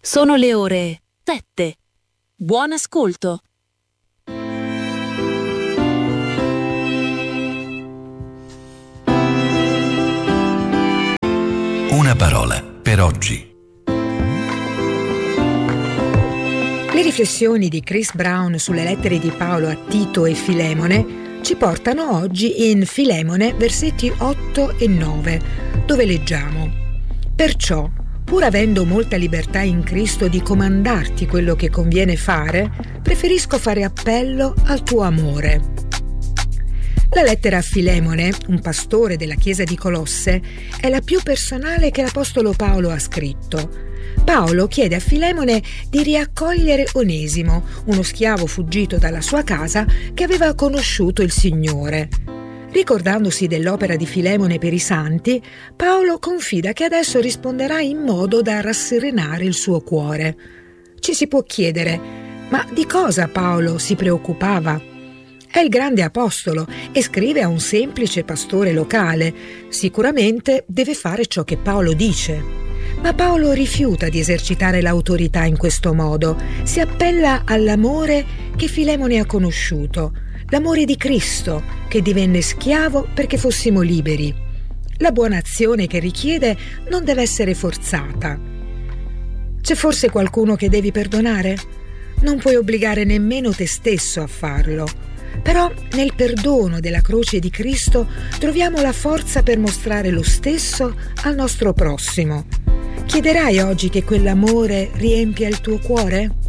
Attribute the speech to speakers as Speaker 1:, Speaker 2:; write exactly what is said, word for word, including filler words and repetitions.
Speaker 1: Sono le ore sette. Buon ascolto.
Speaker 2: Una parola per oggi.
Speaker 3: Le riflessioni di Chris Brown sulle lettere di Paolo a Tito e Filemone ci portano oggi in Filemone, versetti otto e nove, dove leggiamo: Perciò, pur avendo molta libertà in Cristo di comandarti quello che conviene fare, preferisco fare appello al tuo amore. La lettera a Filemone, un pastore della chiesa di Colosse, è la più personale che l'apostolo Paolo ha scritto. Paolo chiede a Filemone di riaccogliere Onesimo, uno schiavo fuggito dalla sua casa che aveva conosciuto il Signore. Ricordandosi dell'opera di Filemone per i santi, Paolo confida che adesso risponderà in modo da rasserenare il suo cuore. Ci si può chiedere: ma di cosa Paolo si preoccupava? È il grande apostolo e scrive a un semplice pastore locale. Sicuramente deve fare ciò che Paolo dice. Ma Paolo rifiuta di esercitare l'autorità in questo modo. Si appella all'amore che Filemone ha conosciuto, l'amore di Cristo, che divenne schiavo perché fossimo liberi. La buona azione che richiede non deve essere forzata. C'è forse qualcuno che devi perdonare? Non puoi obbligare nemmeno te stesso a farlo. Però nel perdono della croce di Cristo troviamo la forza per mostrare lo stesso al nostro prossimo. Chiederai oggi che quell'amore riempia il tuo cuore?